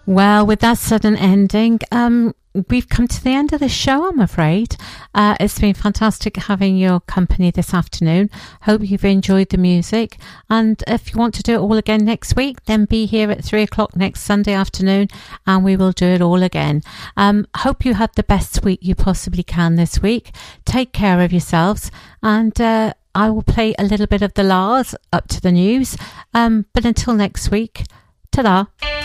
Well, with that sudden ending, we've come to the end of the show, I'm afraid. It's been fantastic having your company this afternoon. Hope you've enjoyed the music. And if you want to do it all again next week, then be here at 3:00 next Sunday afternoon and we will do it all again. Hope you have the best week you possibly can this week. Take care of yourselves, and I will play a little bit of the Lars up to the news. But until next week, ta-da.